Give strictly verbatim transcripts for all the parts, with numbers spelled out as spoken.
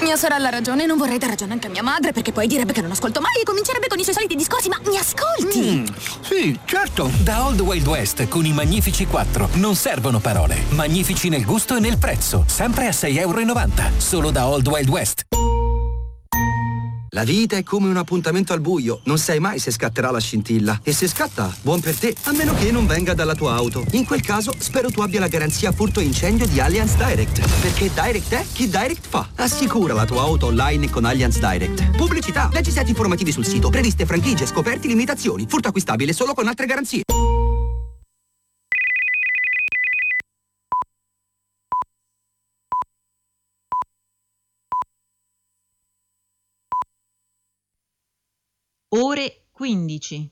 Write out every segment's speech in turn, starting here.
Mia sorella ha ragione, non vorrei dar ragione anche a mia madre, perché poi direbbe che non ascolto mai e comincerebbe con i suoi soliti discorsi. Ma mi ascolti? Mm, sì, certo. Da Old Wild West con i Magnifici quattro non servono parole. Magnifici nel gusto e nel prezzo, sempre a sei virgola novanta euro, solo da Old Wild West. La vita è come un appuntamento al buio, non sai mai se scatterà la scintilla. E se scatta, buon per te, a meno che non venga dalla tua auto. In quel caso, spero tu abbia la garanzia furto e incendio di Allianz Direct. Perché Direct è chi Direct fa. Assicura la tua auto online con Allianz Direct. Pubblicità, leggi set informativi sul sito, previste franchigie, scoperti, limitazioni. Furto acquistabile solo con altre garanzie. Ore quindici.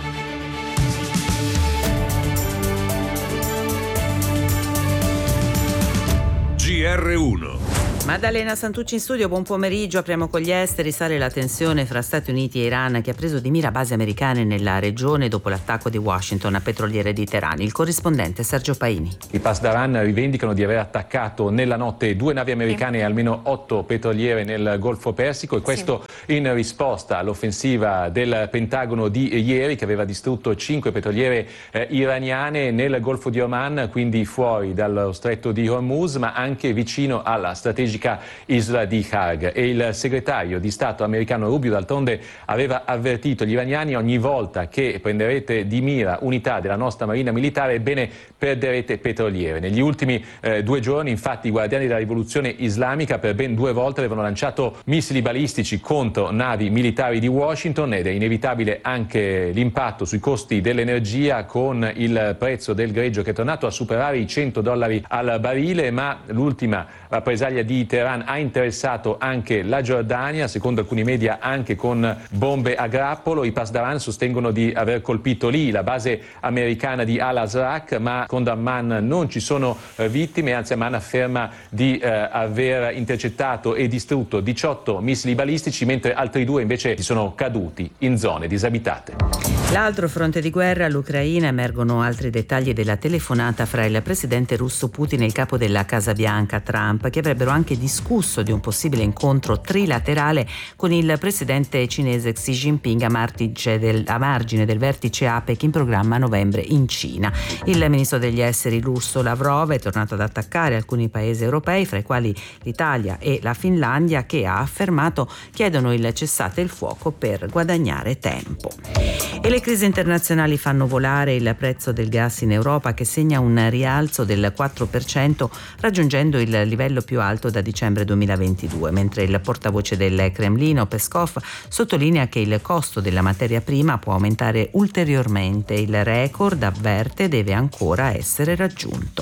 G R uno. Maddalena Santucci in studio, buon pomeriggio. Apriamo con gli esteri. Sale la tensione fra Stati Uniti e Iran, che ha preso di mira basi americane nella regione dopo l'attacco di Washington a petroliere di Teheran. Il corrispondente Sergio Paini. I Pasdaran rivendicano di aver attaccato nella notte due navi americane sì. e almeno otto petroliere nel Golfo Persico, e questo sì. in risposta all'offensiva del Pentagono di ieri, che aveva distrutto cinque petroliere eh, iraniane nel Golfo di Oman, quindi fuori dallo stretto di Hormuz, ma anche vicino alla strategica isola di Kharg. E il segretario di Stato americano Rubio d'altronde aveva avvertito gli iraniani: ogni volta che prenderete di mira unità della nostra marina militare, ebbene perderete petroliere. Negli ultimi eh, due giorni infatti i guardiani della rivoluzione islamica per ben due volte avevano lanciato missili balistici contro navi militari di Washington, ed è inevitabile anche l'impatto sui costi dell'energia, con il prezzo del greggio che è tornato a superare i cento dollari al barile. Ma l'ultima rappresaglia di Teheran ha interessato anche la Giordania, secondo alcuni media anche con bombe a grappolo. I Pasdaran sostengono di aver colpito lì la base americana di Al-Azraq, ma con Amman non ci sono eh, vittime, anzi Amman afferma di eh, aver intercettato e distrutto diciotto missili balistici, mentre altri due invece si sono caduti in zone disabitate. L'altro fronte di guerra, l'Ucraina. Emergono altri dettagli della telefonata fra il presidente russo Putin e il capo della Casa Bianca Trump, che avrebbero anche discusso di un possibile incontro trilaterale con il presidente cinese Xi Jinping a margine del, a margine del vertice APEC in programma a novembre in Cina. Il ministro degli esteri russo Lavrov è tornato ad attaccare alcuni paesi europei, fra i quali l'Italia e la Finlandia, che ha affermato chiedono il cessate il fuoco per guadagnare tempo. E le crisi internazionali fanno volare il prezzo del gas in Europa, che segna un rialzo del quattro per cento, raggiungendo il livello più alto da dicembre duemilaventidue, mentre il portavoce del Cremlino Peskov sottolinea che il costo della materia prima può aumentare ulteriormente. Il record, avverte, deve ancora essere raggiunto.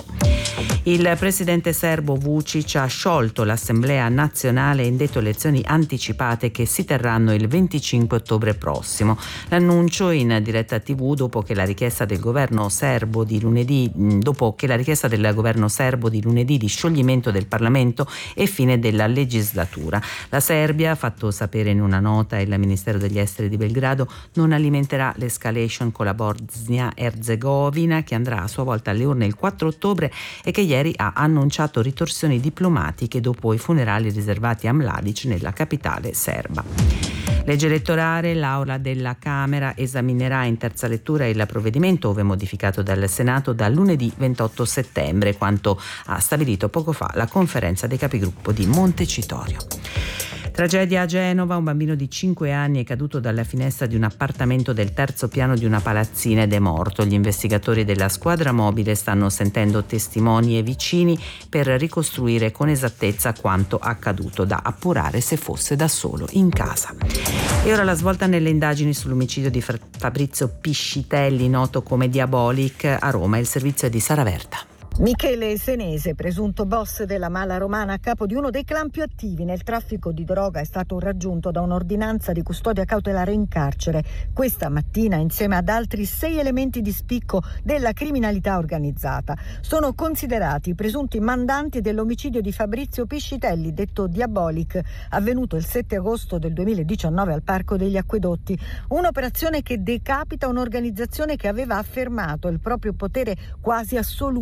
Il presidente serbo Vučić ha sciolto l'Assemblea nazionale e indetto elezioni anticipate che si terranno il venticinque ottobre prossimo. L'annuncio in diretta tivù dopo che la richiesta del governo serbo di lunedì dopo che la richiesta del governo serbo di lunedì di scioglimento del Parlamento e fine della legislatura. La Serbia, ha fatto sapere in una nota il Ministero degli Esteri di Belgrado, non alimenterà l'escalation con la Bosnia-Erzegovina, che andrà a sua volta alle urne il quattro ottobre e che ieri ha annunciato ritorsioni diplomatiche dopo i funerali riservati a Mladic nella capitale serba. Legge elettorale. L'Aula della Camera esaminerà in terza lettura il provvedimento, ove modificato dal Senato, da lunedì ventotto settembre, quanto ha stabilito poco fa la conferenza dei capigruppo di Montecitorio. Tragedia a Genova, un bambino di cinque anni è caduto dalla finestra di un appartamento del terzo piano di una palazzina ed è morto. Gli investigatori della squadra mobile stanno sentendo testimoni e vicini per ricostruire con esattezza quanto accaduto, da appurare se fosse da solo in casa. E ora la svolta nelle indagini sull'omicidio di Fabrizio Piscitelli, noto come Diabolic, a Roma. Il servizio è di Sara Verta. Michele Senese, presunto boss della Mala Romana, a capo di uno dei clan più attivi nel traffico di droga, è stato raggiunto da un'ordinanza di custodia cautelare in carcere questa mattina insieme ad altri sei elementi di spicco della criminalità organizzata. Sono considerati presunti mandanti dell'omicidio di Fabrizio Piscitelli, detto Diabolic, avvenuto il sette agosto del duemiladiciannove al Parco degli Acquedotti. Un'operazione che decapita un'organizzazione che aveva affermato il proprio potere quasi assoluto nella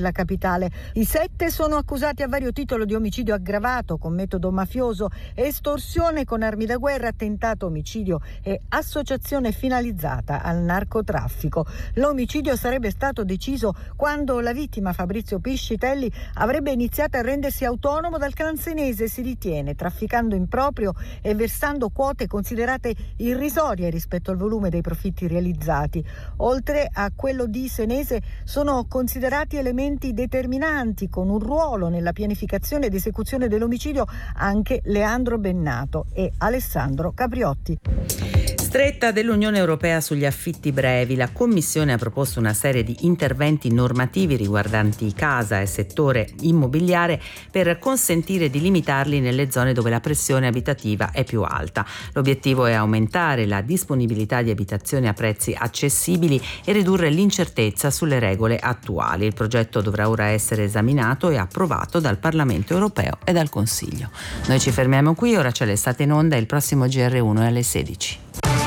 nella capitale. I sette sono accusati a vario titolo di omicidio aggravato con metodo mafioso, estorsione con armi da guerra, tentato omicidio e associazione finalizzata al narcotraffico. L'omicidio sarebbe stato deciso quando la vittima, Fabrizio Piscitelli, avrebbe iniziato a rendersi autonomo dal clan senese, si ritiene, trafficando in proprio e versando quote considerate irrisorie rispetto al volume dei profitti realizzati. Oltre a quello di Senese sono considerati elementi determinanti con un ruolo nella pianificazione ed esecuzione dell'omicidio anche Leandro Bennato e Alessandro Capriotti. Stretta dell'Unione Europea sugli affitti brevi, la Commissione ha proposto una serie di interventi normativi riguardanti casa e settore immobiliare per consentire di limitarli nelle zone dove la pressione abitativa è più alta. L'obiettivo è aumentare la disponibilità di abitazioni a prezzi accessibili e ridurre l'incertezza sulle regole attuali. Il progetto dovrà ora essere esaminato e approvato dal Parlamento Europeo e dal Consiglio. Noi ci fermiamo qui, ora c'è l'estate in onda e il prossimo G R uno è alle sedici.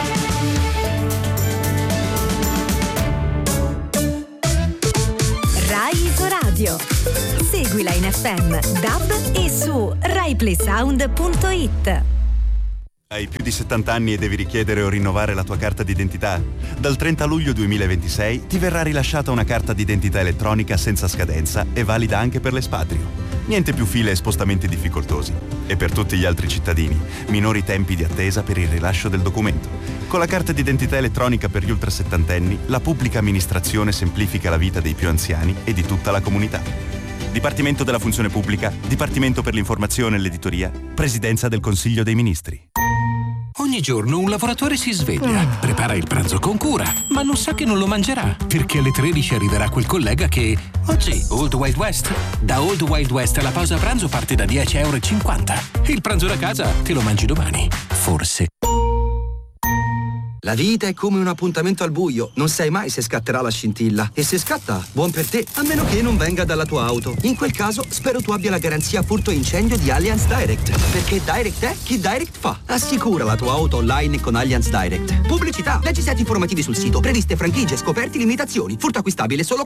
Radio. Seguila in F M, D A B e su rai play sound punto it. Hai più di settanta anni e devi richiedere o rinnovare la tua carta d'identità? Dal trenta luglio duemilaventisei ti verrà rilasciata una carta d'identità elettronica senza scadenza e valida anche per l'espatrio. Niente più file e spostamenti difficoltosi. E per tutti gli altri cittadini, minori tempi di attesa per il rilascio del documento. Con la carta d'identità elettronica per gli ultrasettantenni, la pubblica amministrazione semplifica la vita dei più anziani e di tutta la comunità. Dipartimento della Funzione Pubblica, Dipartimento per l'Informazione e l'Editoria, Presidenza del Consiglio dei Ministri. Ogni giorno un lavoratore si sveglia, prepara il pranzo con cura, ma non sa che non lo mangerà, perché alle tredici arriverà quel collega che... Oggi, Old Wild West. Da Old Wild West la pausa pranzo parte da dieci e cinquanta euro. Il pranzo da casa te lo mangi domani. Forse. La vita è come un appuntamento al buio, non sai mai se scatterà la scintilla. E se scatta, buon per te, a meno che non venga dalla tua auto. In quel caso, spero tu abbia la garanzia furto e incendio di Allianz Direct. Perché Direct è chi Direct fa. Assicura la tua auto online con Allianz Direct. Pubblicità, leggi set informativi sul sito, previste franchigie, scoperti, limitazioni. Furto acquistabile solo